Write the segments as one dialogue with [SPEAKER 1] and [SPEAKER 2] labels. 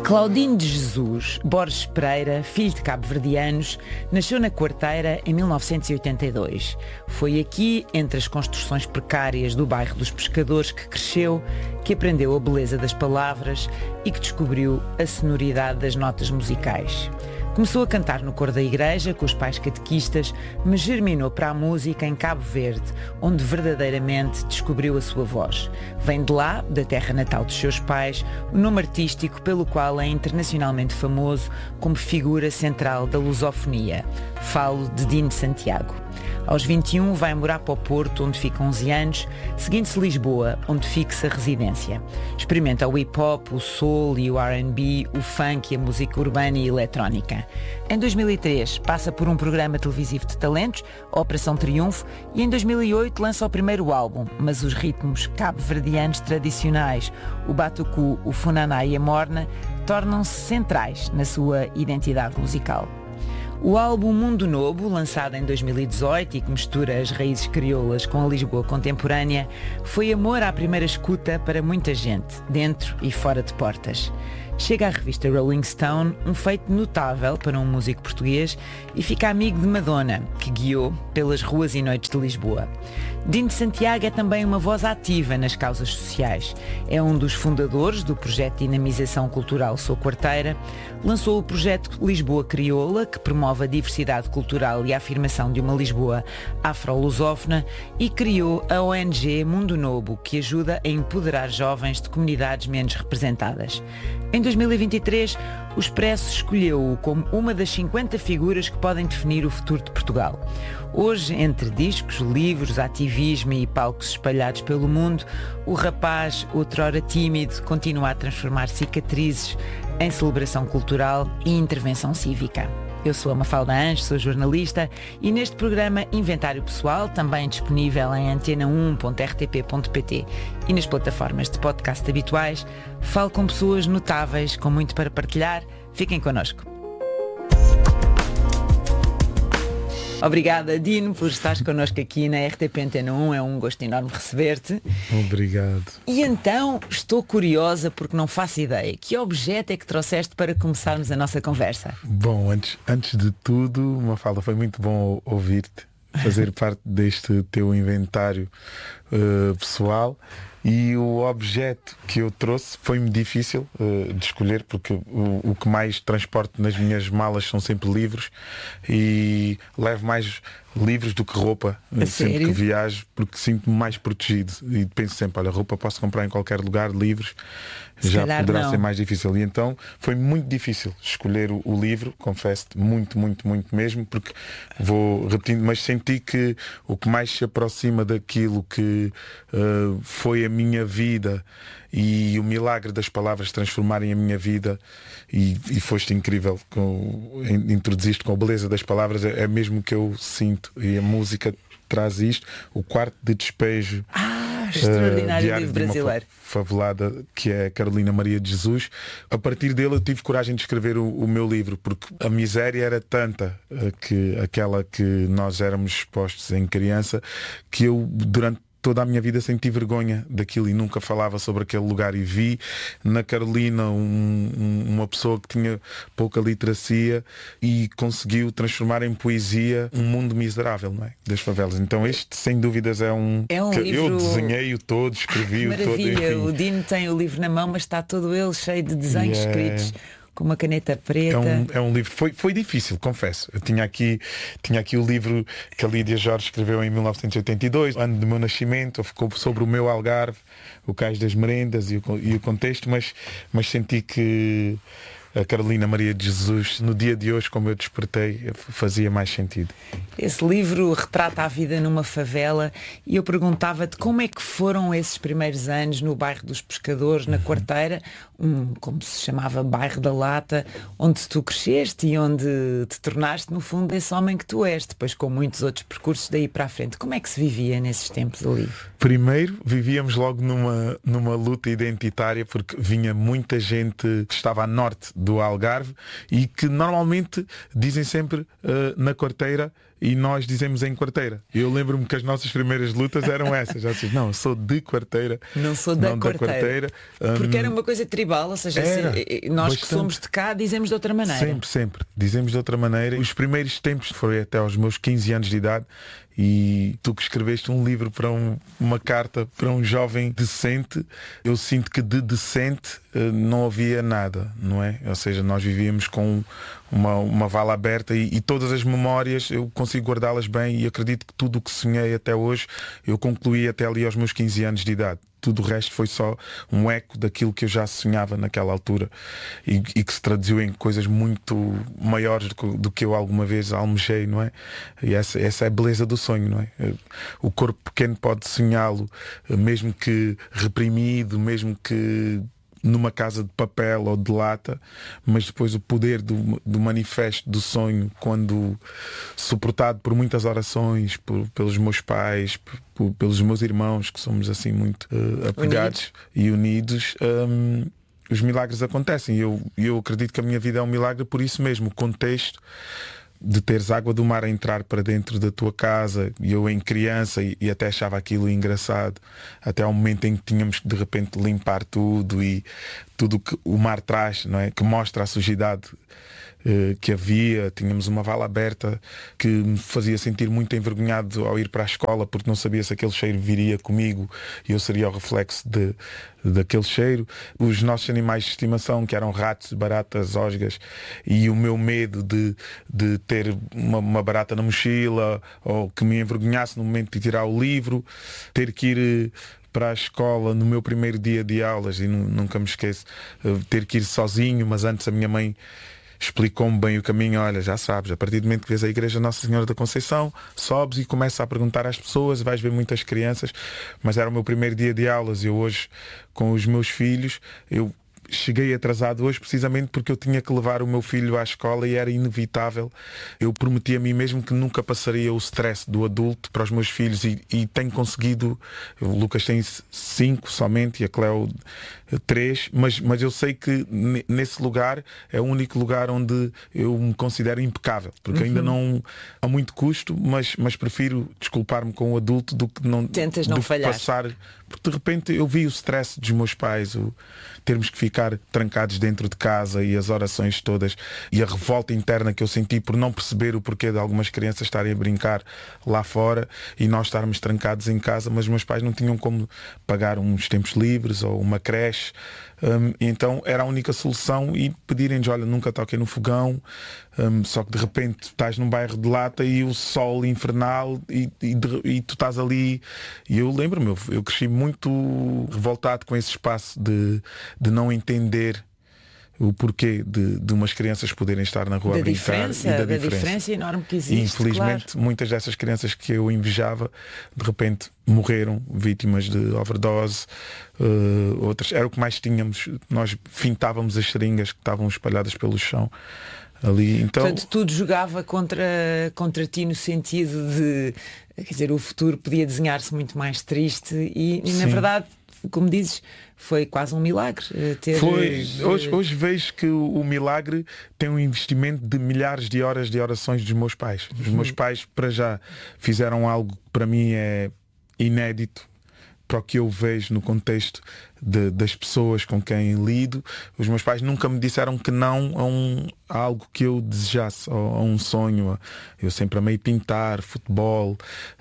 [SPEAKER 1] Claudinho de Jesus Borges Pereira, filho de cabo-verdianos, nasceu na Quarteira em 1982. Foi aqui, entre as construções precárias do bairro dos Pescadores, que cresceu, que aprendeu a beleza das palavras e que descobriu a sonoridade das notas musicais. Começou a cantar no coro da igreja, com os pais catequistas, mas germinou para a música em Cabo Verde, onde verdadeiramente descobriu a sua voz. Vem de lá, da terra natal dos seus pais, o nome artístico pelo qual é internacionalmente famoso como figura central da lusofonia. Falo de Dino Santiago. Aos 21 vai morar para o Porto, onde fica 11 anos, seguindo-se Lisboa, onde fixa residência. Experimenta o hip-hop, o soul e o R&B, o funk e a música urbana e eletrónica. Em 2003 passa por um programa televisivo de talentos, a Operação Triunfo, e em 2008 lança o primeiro álbum, mas os ritmos cabo-verdianos tradicionais, o batucu, o funaná e a morna, tornam-se centrais na sua identidade musical. O álbum Mundo Novo, lançado em 2018 e que mistura as raízes crioulas com a Lisboa contemporânea, foi amor à primeira escuta para muita gente, dentro e fora de portas. Chega à revista Rolling Stone, um feito notável para um músico português, e fica amigo de Madonna, que guiou pelas ruas e noites de Lisboa. Dino Santiago é também uma voz ativa nas causas sociais. É um dos fundadores do projeto de dinamização cultural Sou Quarteira, lançou o projeto Lisboa Crioula, que promove a diversidade cultural e a afirmação de uma Lisboa afro-lusófona, e criou a ONG Mundo Novo, que ajuda a empoderar jovens de comunidades menos representadas. Em 2023, o Expresso escolheu-o como uma das 50 figuras que podem definir o futuro de Portugal. Hoje, entre discos, livros, ativismo e palcos espalhados pelo mundo, o rapaz, outrora tímido, continua a transformar cicatrizes em celebração cultural e intervenção cívica. Eu sou a Mafalda Anjos, sou jornalista, e neste programa Inventário Pessoal, também disponível em antena1.rtp.pt e nas plataformas de podcast habituais, falo com pessoas notáveis, com muito para partilhar. Fiquem connosco. Obrigada, Dino, por estares connosco aqui na RTP Antena 1. É um gosto enorme receber-te.
[SPEAKER 2] Obrigado.
[SPEAKER 1] E então, estou curiosa porque não faço ideia. Que objeto é que trouxeste para começarmos a nossa conversa?
[SPEAKER 2] Bom, antes de tudo, Mafalda, foi muito bom ouvir-te, fazer parte deste teu inventário pessoal. E o objeto que eu trouxe foi-me difícil de escolher, porque o que mais transporto nas minhas malas são sempre livros, e levo mais livros do que roupa sempre que viajo, porque sinto-me mais protegido e penso sempre, olha, roupa posso comprar em qualquer lugar, livros já poderá ser mais difícil. E então foi muito difícil escolher o livro, confesso-te, muito mesmo, porque vou repetindo, mas senti que o que mais se aproxima daquilo que foi a minha vida e o milagre das palavras transformarem a minha vida, e foste incrível, introduziste com a beleza das palavras, é mesmo que eu sinto, e a música traz isto, o Quarto de Despejo.
[SPEAKER 1] Extraordinário livro brasileiro.
[SPEAKER 2] Favelada, que é Carolina Maria de Jesus. A partir dele eu tive coragem de escrever o meu livro, porque a miséria era tanta, aquela que nós éramos expostos em criança, que eu durante toda a minha vida senti vergonha daquilo e nunca falava sobre aquele lugar, e vi na Carolina uma pessoa que tinha pouca literacia e conseguiu transformar em poesia um mundo miserável, não é? Das favelas. Então este sem dúvidas é um que livro... Eu desenhei-o todo, escrevi-o todo.
[SPEAKER 1] Maravilha, o Dino tem o livro na mão, mas está todo ele cheio de desenhos escritos com uma caneta preta.
[SPEAKER 2] É um livro, foi difícil, confesso. Eu tinha aqui o livro que a Lídia Jorge escreveu em 1982, ano do meu nascimento, ficou sobre o meu Algarve, o Cais das Merendas e o contexto, mas senti que a Carolina Maria de Jesus, no dia de hoje, como eu despertei, fazia mais sentido.
[SPEAKER 1] Esse livro retrata a vida numa favela, e eu perguntava-te como é que foram esses primeiros anos no bairro dos Pescadores, na Quarteira, como se chamava, bairro da Lata, onde tu cresceste e onde te tornaste, no fundo, esse homem que tu és, depois com muitos outros percursos daí para a frente. Como é que se vivia nesses tempos ali?
[SPEAKER 2] Primeiro, vivíamos logo numa luta identitária, porque vinha muita gente que estava a norte do Algarve e que normalmente dizem sempre na quarteira, e nós dizemos em quarteira. Eu lembro-me que as nossas primeiras lutas eram essas. Já disse, não, eu sou de quarteira.
[SPEAKER 1] Não sou da quarteira. Porque era uma coisa tribal, ou seja, nós que somos de cá dizemos de outra maneira.
[SPEAKER 2] Sempre. Dizemos de outra maneira. Os primeiros tempos foi até aos meus 15 anos de idade. E tu que escreveste um livro para uma carta para um jovem decente, eu sinto que de decente não havia nada, não é? Ou seja, nós vivíamos com uma vala aberta e todas as memórias eu consigo guardá-las bem, e acredito que tudo o que sonhei até hoje eu concluí até ali aos meus 15 anos de idade. Tudo o resto foi só um eco daquilo que eu já sonhava naquela altura e que se traduziu em coisas muito maiores do que eu alguma vez almejei, não é? E essa é a beleza do sonho, não é? O corpo pequeno pode sonhá-lo, mesmo que reprimido, mesmo que numa casa de papel ou de lata, mas depois o poder do manifesto do sonho, quando suportado por muitas orações, pelos meus pais, pelos meus irmãos, que somos assim muito apegados e unidos, os milagres acontecem. E eu acredito que a minha vida é um milagre por isso mesmo. O contexto de teres água do mar a entrar para dentro da tua casa, e eu em criança e até achava aquilo engraçado, até ao momento em que tínhamos que de repente limpar tudo e tudo o que o mar traz, não é? Que mostra a sujidade que havia. Tínhamos uma vala aberta que me fazia sentir muito envergonhado ao ir para a escola, porque não sabia se aquele cheiro viria comigo e eu seria o reflexo daquele cheiro. Os nossos animais de estimação, que eram ratos, baratas, osgas, e o meu medo de ter uma barata na mochila, ou que me envergonhasse no momento de tirar o livro, ter que ir para a escola no meu primeiro dia de aulas, e nunca me esqueço, ter que ir sozinho, mas antes a minha mãe explicou-me bem o caminho. Olha, já sabes, a partir do momento que vês a igreja Nossa Senhora da Conceição, sobes e começas a perguntar às pessoas, vais ver muitas crianças. Mas era o meu primeiro dia de aulas, e eu hoje, com os meus filhos, eu cheguei atrasado hoje precisamente porque eu tinha que levar o meu filho à escola e era inevitável. Eu prometi a mim mesmo que nunca passaria o stress do adulto para os meus filhos, e tenho conseguido. O Lucas tem 5 somente e a Cleo 3, mas eu sei que nesse lugar é o único lugar onde eu me considero impecável, porque ainda não há muito custo, mas prefiro desculpar-me com o adulto do que não
[SPEAKER 1] falhar.
[SPEAKER 2] Passar, porque de repente eu vi o stress dos meus pais, o termos que ficar trancados dentro de casa, e as orações todas, e a revolta interna que eu senti por não perceber o porquê de algumas crianças estarem a brincar lá fora e nós estarmos trancados em casa, mas meus pais não tinham como pagar uns tempos livres ou uma creche. Então era a única solução, e pedirem-nos, olha, nunca toquem no fogão, só que de repente estás num bairro de lata e o sol infernal e tu estás ali. E eu lembro-me, eu cresci muito revoltado com esse espaço de não entender o porquê de umas crianças poderem estar na rua a brincar,
[SPEAKER 1] da diferença enorme que existe.
[SPEAKER 2] E infelizmente, claro, muitas dessas crianças que eu invejava de repente morreram vítimas de overdose. Outras, era o que mais tínhamos. Nós fintávamos as seringas que estavam espalhadas pelo chão ali. Então,
[SPEAKER 1] portanto, tudo jogava contra ti, no sentido de, quer dizer, o futuro podia desenhar-se muito mais triste, e na verdade, como dizes, foi quase um milagre ter...
[SPEAKER 2] Hoje vejo que o milagre tem um investimento de milhares de horas de orações dos meus pais. Os meus pais, para já, fizeram algo que para mim é inédito para o que eu vejo no contexto das pessoas com quem lido. Os meus pais nunca me disseram que não a algo que eu desejasse, a um sonho. Eu sempre amei pintar, futebol,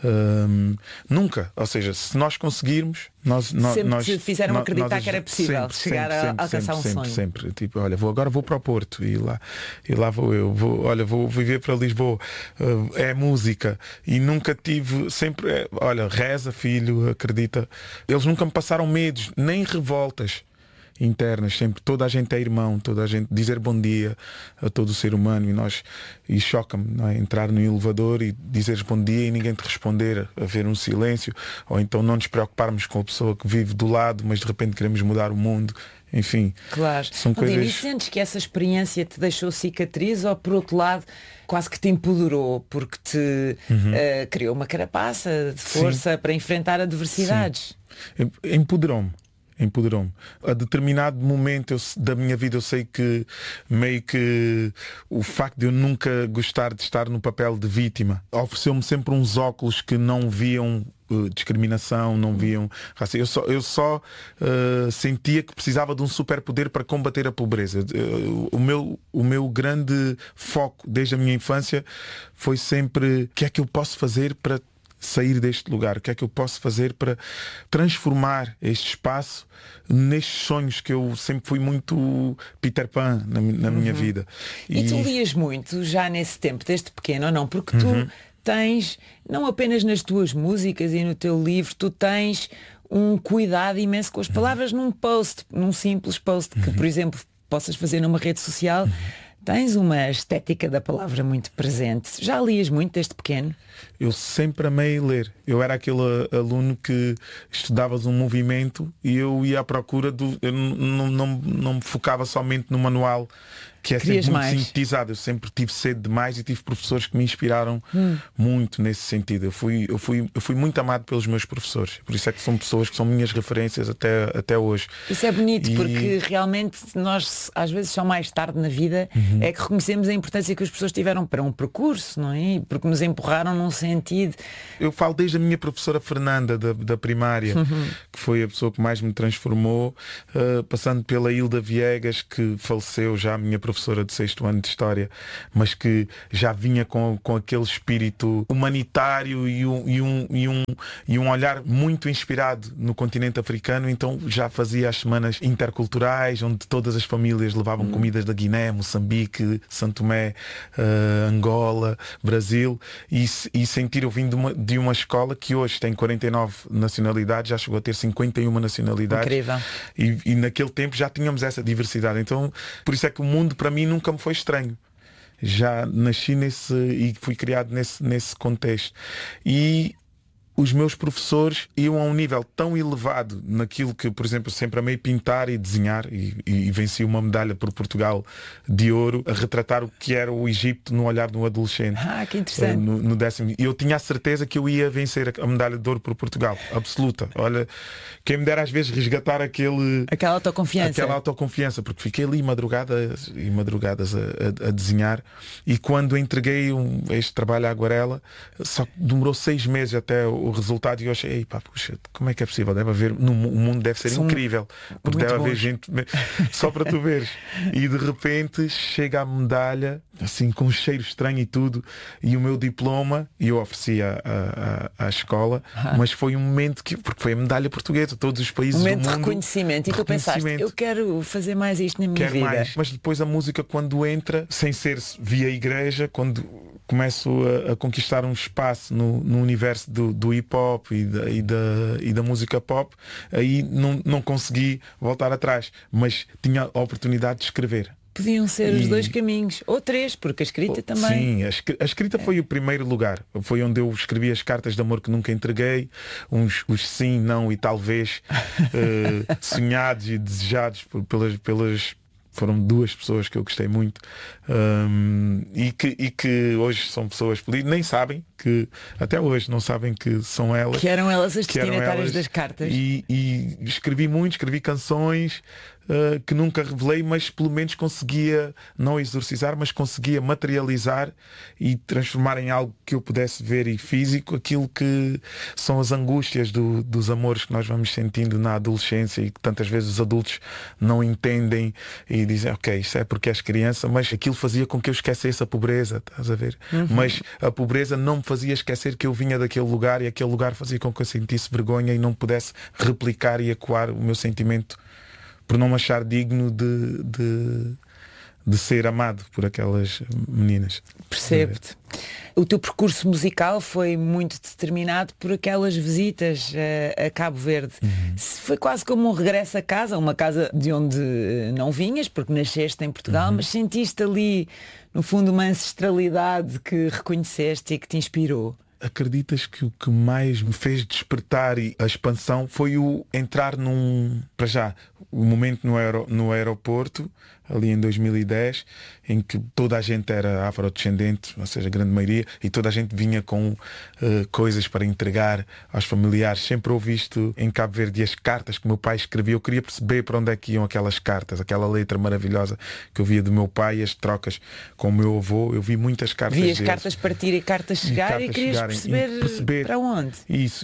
[SPEAKER 2] nunca. Ou seja, se nós conseguirmos, nós
[SPEAKER 1] te fizeram acreditar que era possível chegar a alcançar um sonho.
[SPEAKER 2] Sempre. Tipo, olha, agora vou para o Porto, e lá vou eu. Vou viver para Lisboa. É música. E nunca tive, sempre, olha, reza, filho, acredita. Eles nunca me passaram medos, nem revoltas internas. Sempre toda a gente é irmão, toda a gente dizer bom dia a todo o ser humano, e choca-me, não é? Entrar no elevador e dizeres bom dia e ninguém te responder, haver um silêncio, ou então não nos preocuparmos com a pessoa que vive do lado, mas de repente queremos mudar o mundo. enfim.
[SPEAKER 1] Claro.
[SPEAKER 2] São coisas...
[SPEAKER 1] E sentes que essa experiência te deixou cicatriz ou, por outro lado, quase que te empoderou porque te criou uma carapaça de força para enfrentar adversidades?
[SPEAKER 2] Sim. Empoderou-me. A determinado momento da minha vida eu sei que meio que o facto de eu nunca gostar de estar no papel de vítima ofereceu-me sempre uns óculos que não viam discriminação, não viam racismo. Eu só sentia que precisava de um superpoder para combater a pobreza. O meu grande foco desde a minha infância foi sempre o que é que eu posso fazer para sair deste lugar, o que é que eu posso fazer para transformar este espaço nestes sonhos que eu sempre fui muito Peter Pan na minha vida.
[SPEAKER 1] E tu lias muito já nesse tempo, desde pequeno ou não? Porque tu tens, não apenas nas tuas músicas e no teu livro, tu tens um cuidado imenso com as palavras num post, num simples post, que por exemplo possas fazer numa rede social. Tens uma estética da palavra muito presente. Já lias muito desde pequeno?
[SPEAKER 2] Eu sempre amei ler. Eu era aquele aluno que estudavas um movimento e eu ia à procura eu não me focava somente no manual, que é sempre muito sintetizado. Eu sempre tive sede de mais e tive professores que me inspiraram muito nesse sentido. Eu fui muito amado pelos meus professores. Por isso é que são pessoas que são minhas referências até hoje.
[SPEAKER 1] Isso é bonito, porque realmente nós, às vezes, só mais tarde na vida é que reconhecemos a importância que as pessoas tiveram para um percurso, não é? Porque nos empurraram num sentido. Eu
[SPEAKER 2] falo desde a minha professora Fernanda da primária, que foi a pessoa que mais me transformou, passando pela Hilda Viegas, que faleceu, já a minha professora de 6º ano de História, mas que já vinha com aquele espírito humanitário e um olhar muito inspirado no continente africano. Então já fazia as semanas interculturais, onde todas as famílias levavam comidas da Guiné, Moçambique, Santo Tomé, Angola, Brasil, e sentir eu vim de uma escola que hoje tem 49 nacionalidades, já chegou a ter 51 nacionalidades.
[SPEAKER 1] Incrível.
[SPEAKER 2] E naquele tempo já tínhamos essa diversidade. Então, por isso é que o mundo para mim nunca me foi estranho. Já nasci e fui criado nesse contexto. E os meus professores iam a um nível tão elevado naquilo que, por exemplo, eu sempre amei pintar e desenhar, e venci uma medalha por Portugal de ouro a retratar o que era o Egito no olhar de um adolescente.
[SPEAKER 1] Que interessante.
[SPEAKER 2] No 10º. E eu tinha a certeza que eu ia vencer a medalha de ouro por Portugal. Absoluta. Olha, quem me dera às vezes resgatar aquela autoconfiança, porque fiquei ali madrugadas e madrugadas a desenhar, e quando entreguei este trabalho à aguarela, só demorou 6 meses até o resultado, e eu achei, puxa, como é que é possível? Deve haver, o mundo deve ser incrível, porque deve haver gente só para tu veres. E de repente chega a medalha, assim com um cheiro estranho e tudo, e o meu diploma, e eu ofereci à escola, mas foi um momento porque foi a medalha portuguesa, todos os países do mundo.
[SPEAKER 1] De reconhecimento, e tu pensaste, eu quero fazer mais isto na minha vida.
[SPEAKER 2] Mais. Mas depois a música, quando entra, sem ser via igreja, quando começo a conquistar um espaço no universo do hip-hop e da música pop, aí não consegui voltar atrás, mas tinha a oportunidade de escrever.
[SPEAKER 1] Podiam ser os 2 caminhos, ou 3, porque a escrita também.
[SPEAKER 2] Sim, a escrita foi o primeiro lugar. Foi onde eu escrevi as cartas de amor que nunca entreguei, os sim, não e talvez sonhados e desejados pelas foram 2 pessoas que eu gostei muito, e que hoje são pessoas felizes, nem sabem que, até hoje não sabem que são elas.
[SPEAKER 1] Que eram elas as destinatárias das cartas.
[SPEAKER 2] E escrevi canções que nunca revelei, mas pelo menos conseguia não exorcizar, mas conseguia materializar e transformar em algo que eu pudesse ver e físico aquilo que são as angústias dos amores que nós vamos sentindo na adolescência, e que tantas vezes os adultos não entendem e dizem, ok, isso é porque és criança, mas aquilo fazia com que eu esquecesse a pobreza, estás a ver? Mas a pobreza não me fazia esquecer que eu vinha daquele lugar, e aquele lugar fazia com que eu sentisse vergonha e não pudesse replicar e ecoar o meu sentimento por não me achar digno de ser amado por aquelas meninas.
[SPEAKER 1] Percebo-te. O teu percurso musical foi muito determinado por aquelas visitas a Cabo Verde. Foi quase como um regresso a casa, uma casa de onde não vinhas, porque nasceste em Portugal, mas sentiste ali, no fundo, uma ancestralidade que reconheceste e que te inspirou.
[SPEAKER 2] Acreditas que o que mais me fez despertar e a expansão foi o entrar para já, o momento no aeroporto, ali em 2010, em que toda a gente era afrodescendente, ou seja, a grande maioria, e toda a gente vinha com coisas para entregar aos familiares. Sempre ouvi isto em Cabo Verde, as cartas que meu pai escrevia. Eu queria perceber para onde é que iam aquelas cartas, aquela letra maravilhosa que eu via do meu pai, as trocas com o meu avô. Eu vi muitas cartas
[SPEAKER 1] deles. Cartas partir e cartas chegar e querias perceber para onde.
[SPEAKER 2] Isso,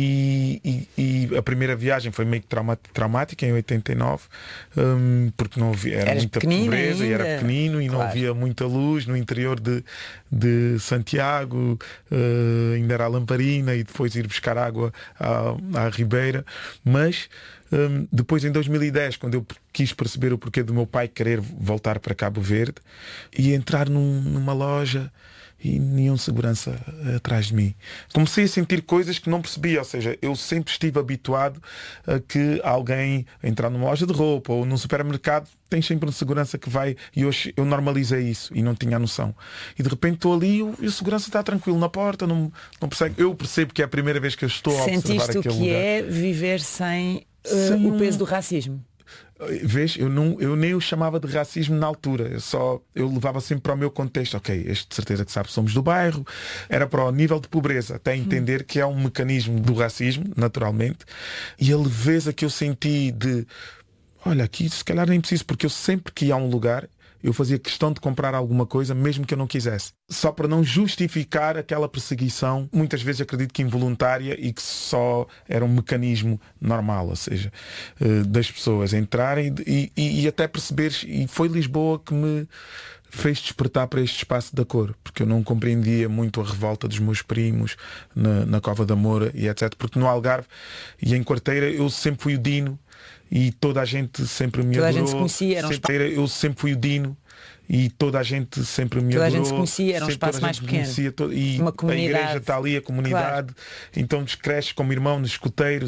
[SPEAKER 2] e a primeira viagem foi meio que traumática, em 89, porque não havia, era muita pobreza ainda. E era pequenino e não havia muita luz no interior de Santiago, ainda era a lamparina e depois ir buscar água à Ribeira. Mas depois, em 2010, quando eu quis perceber o porquê do meu pai querer voltar para Cabo Verde e entrar numa loja e nenhum segurança atrás de mim, comecei a sentir coisas que não percebia. Ou seja, eu sempre estive habituado a que alguém entrar numa loja de roupa ou num supermercado tem sempre um segurança que vai, e hoje eu normalizei isso e não tinha a noção. E de repente estou ali e o segurança está tranquilo na porta, não percebe. Eu percebo que é a primeira vez que eu estou a observar aquele lugar.
[SPEAKER 1] Sentiste o que é viver sem o peso do racismo?
[SPEAKER 2] Vês, eu nem o chamava de racismo na altura. Eu levava sempre para o meu contexto. Ok, este de certeza que sabe, somos do bairro. Era para o nível de pobreza, até entender que é um mecanismo do racismo, naturalmente. E a leveza que eu senti de olha, aqui se calhar nem preciso, porque eu sempre que ia a um lugar eu fazia questão de comprar alguma coisa, mesmo que eu não quisesse. Só para não justificar aquela perseguição, muitas vezes acredito que involuntária, e que só era um mecanismo normal, ou seja, das pessoas entrarem e até perceberes. E foi Lisboa que me fez despertar para este espaço da cor, porque eu não compreendia muito a revolta dos meus primos na Cova da Moura e etc. Porque no Algarve e em Quarteira eu sempre fui o Dino, e toda a gente sempre me adorou.
[SPEAKER 1] Toda a gente se conhecia,
[SPEAKER 2] eu sempre fui o Dino e toda a gente sempre me adorou.
[SPEAKER 1] Toda a gente se conhecia, era um espaço mais pequeno.
[SPEAKER 2] E
[SPEAKER 1] uma comunidade.
[SPEAKER 2] A igreja está ali, a comunidade. Claro. Então cresces como irmão nos escuteiros.